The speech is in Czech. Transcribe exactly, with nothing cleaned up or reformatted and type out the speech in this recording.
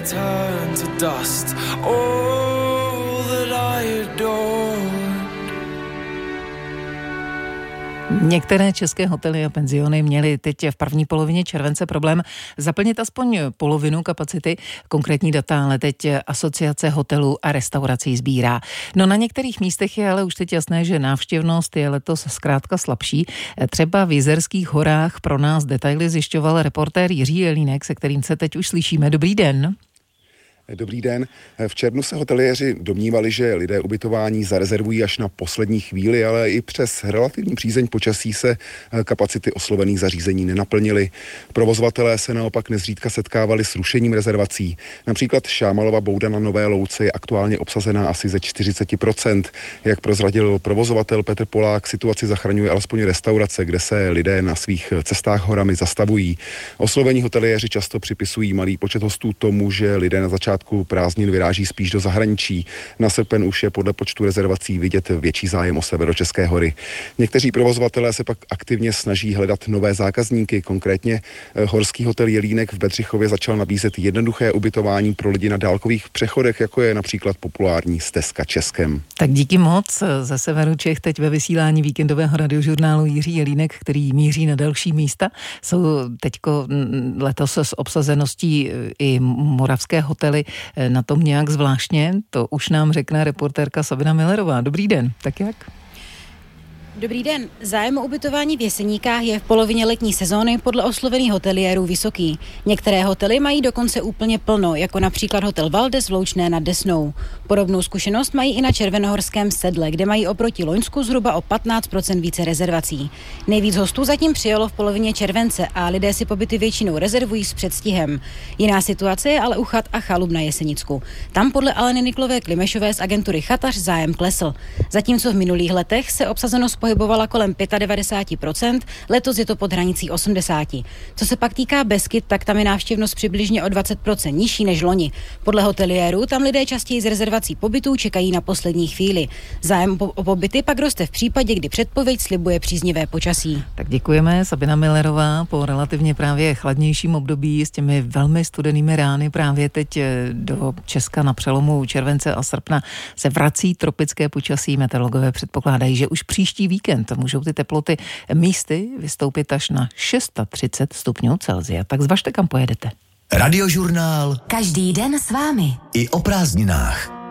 turn to dust. All that I adored. Některé české hotely a penziony měly teď v první polovině července problém zaplnit aspoň polovinu kapacity. Konkrétní data ale teď Asociace hotelů a restaurací sbírá. No na některých místech je ale už teď jasné, že návštěvnost je letos zkrátka slabší. Třeba v Jizerských horách pro nás detaily zjišťoval reportér Jiří Jelínek, se kterým se teď už slyšíme. Dobrý den. Dobrý den. V červnu se hoteliéři domnívali, že lidé ubytování zarezervují až na poslední chvíli, ale i přes relativní přízeň počasí se kapacity oslovených zařízení nenaplnily. Provozovatelé se naopak nezřídka setkávali s rušením rezervací. Například Šámalova bouda na Nové Louce je aktuálně obsazená asi ze čtyřicet procent. Jak prozradil provozovatel Petr Polák, situaci zachraňuje alespoň restaurace, kde se lidé na svých cestách horami zastavují. Oslovení hoteliéři často připisují malý počet hostů tomu, že lidé na začátku prázdnin vyráží spíš do zahraničí. Na srpen už je podle počtu rezervací vidět větší zájem o Severočeské hory. Někteří provozovatelé se pak aktivně snaží hledat nové zákazníky. Konkrétně horský hotel Jelínek v Bedřichově začal nabízet jednoduché ubytování pro lidi na dálkových přechodech, jako je například populární Stezka Českem. Tak díky moc. Ze severu Čech teď ve vysílání víkendového radiožurnálu Jiří Jelínek, který míří na další místa. Jsou teďko letos s obsazeností i moravské hotely na tom nějak zvláštně, to už nám řekne reportérka Sabina Millerová. Dobrý den, tak jak? Dobrý den. Zájem o ubytování v Jeseníkách je v polovině letní sezóny podle oslovených hoteliérů vysoký. Některé hotely mají dokonce úplně plno, jako například hotel Valdes v Loučné nad Desnou. Podobnou zkušenost mají i na Červenohorském Sedle, kde mají oproti loňsku zhruba o patnáct procent více rezervací. Nejvíc hostů zatím přijelo v polovině července a lidé si pobyty většinou rezervují s předstihem. Jiná situace je ale u chat a chalup na Jesenicku. Tam podle Aleny Niklové Klimešové z agentury Chatař zájem klesl. Zatímco v minulých letech se obsazenost pohybovala kolem devadesát pět procent, letos je to pod hranicí osmdesát procent. Co se pak týká Beskyd, tak tam je návštěvnost přibližně o dvacet procent nižší než loni. Podle hoteliérů tam lidé častěji z rezervací pobytů čekají na poslední chvíli. Zájem o pobyty pak roste v případě, kdy předpověď slibuje příznivé počasí. Tak děkujeme. Sabina Millerová po relativně právě chladnějším období s těmi velmi studenými rány právě teď do Česka na přelomu července a srpna se vrací tropické počasí. Meteorologové předpokládají, že už příští víkend můžou ty teploty místy vystoupit až na třicet šest stupňů Celsia. Tak zvažte, kam pojedete. Radiožurnál. Každý den s vámi. I o prázdninách.